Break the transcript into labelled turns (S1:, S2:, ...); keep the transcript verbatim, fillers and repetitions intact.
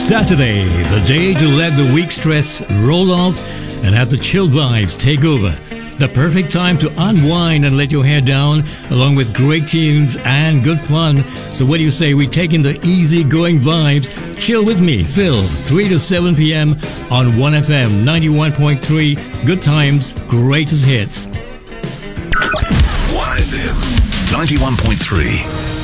S1: Saturday, the day to let the week stress roll off and have the chill vibes take over. The perfect time to unwind and let your hair down, along with great tunes and good fun. So what do you say we take in the easy-going vibes? Chill with me, Phil, three to seven p.m. on one F M ninety-one point three. Good times, greatest hits.
S2: one F M ninety-one point three.